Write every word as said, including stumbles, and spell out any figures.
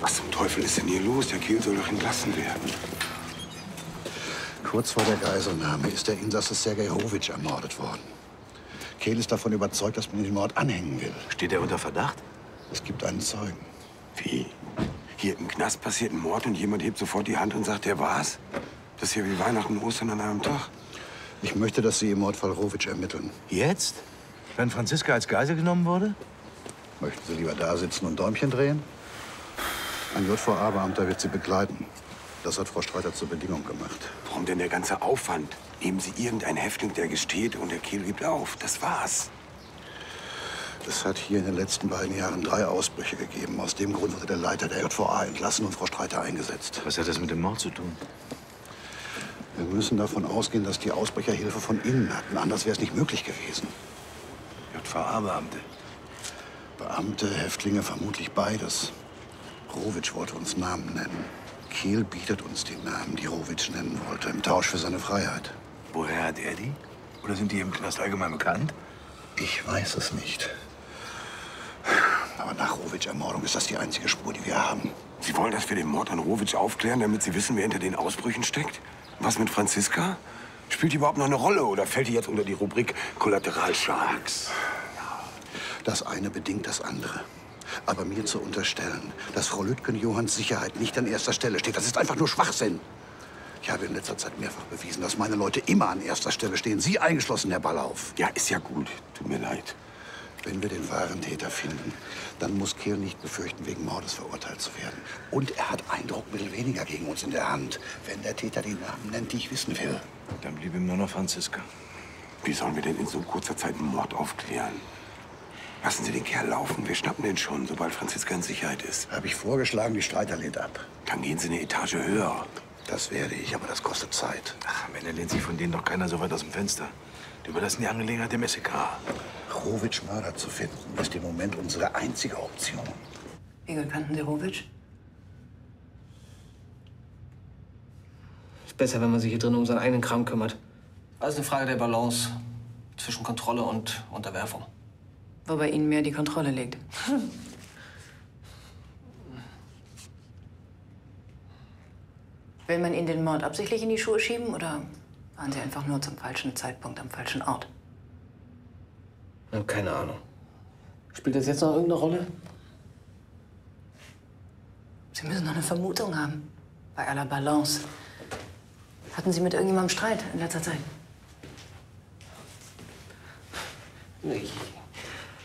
Was zum Teufel ist denn hier los? Der Kehl soll doch entlassen werden. Kurz vor der Geiselnahme ist der Insasse Sergej Hrowitsch ermordet worden. Kehl ist davon überzeugt, dass man den Mord anhängen will. Steht er unter Verdacht? Es gibt einen Zeugen. Wie? Hier im Knast passiert ein Mord und jemand hebt sofort die Hand und sagt, der war's? Das ist ja wie Weihnachten und Ostern an einem Tag. Ich möchte, dass Sie im Mordfall Hrowitsch ermitteln. Jetzt? Wenn Franziska als Geisel genommen wurde? Möchten Sie lieber da sitzen und Däumchen drehen? Ein J V A-Beamter wird Sie begleiten. Das hat Frau Streiter zur Bedingung gemacht. Warum denn der ganze Aufwand? Nehmen Sie irgendeinen Häftling, der gesteht und der Kehl gibt auf. Das war's. Es hat hier in den letzten beiden Jahren drei Ausbrüche gegeben. Aus dem Grund wurde der Leiter der J V A entlassen und Frau Streiter eingesetzt. Was hat das mit dem Mord zu tun? Wir müssen davon ausgehen, dass die Ausbrecher Hilfe von innen hatten. Anders wäre es nicht möglich gewesen. J V A-Beamte. Beamte, Häftlinge, vermutlich beides. Hrowitsch wollte uns Namen nennen. Kehl bietet uns die Namen, die Hrowitsch nennen wollte, im Tausch für seine Freiheit. Woher hat er die? Oder sind die im Knast allgemein bekannt? Ich weiß es nicht. Aber nach Hrowitsch' Ermordung ist das die einzige Spur, die wir haben. Sie wollen, dass wir den Mord an Hrowitsch aufklären, damit Sie wissen, wer hinter den Ausbrüchen steckt? Was mit Franziska? Spielt die überhaupt noch eine Rolle oder fällt die jetzt unter die Rubrik Kollateralschlags? Das eine bedingt das andere. Aber mir zu unterstellen, dass Frau Lütgen Johanns Sicherheit nicht an erster Stelle steht, das ist einfach nur Schwachsinn. Ich habe in letzter Zeit mehrfach bewiesen, dass meine Leute immer an erster Stelle stehen. Sie eingeschlossen, Herr Ballauf. Ja, ist ja gut. Tut mir leid. Wenn wir den wahren Täter finden, dann muss Kehl nicht befürchten, wegen Mordes verurteilt zu werden. Und er hat ein Druckmittel weniger gegen uns in der Hand, wenn der Täter die Namen nennt, die ich wissen will. Dann blieb ihm nur noch Franziska. Wie sollen wir denn in so kurzer Zeit einen Mord aufklären? Lassen Sie den Kerl laufen. Wir schnappen den schon, sobald Franziska in Sicherheit ist. Habe ich vorgeschlagen, die Streiter lehnt ab. Dann gehen Sie eine Etage höher. Das werde ich, aber das kostet Zeit. Ach, am Ende lehnt sich von denen doch keiner so weit aus dem Fenster. Die überlassen die Angelegenheit dem S E K. Hrowitsch Mörder zu finden, ist im Moment unsere einzige Option. Wie gut kannten Sie Hrowitsch? Ist besser, wenn man sich hier drin um seinen eigenen Kram kümmert. Alles eine Frage der Balance zwischen Kontrolle und Unterwerfung. Wo bei Ihnen mehr die Kontrolle liegt. Will man Ihnen den Mord absichtlich in die Schuhe schieben oder waren Sie einfach nur zum falschen Zeitpunkt am falschen Ort? Ich hab keine Ahnung. Spielt das jetzt noch irgendeine Rolle? Sie müssen doch eine Vermutung haben. Bei aller Balance. Hatten Sie mit irgendjemandem Streit in letzter Zeit? Nicht.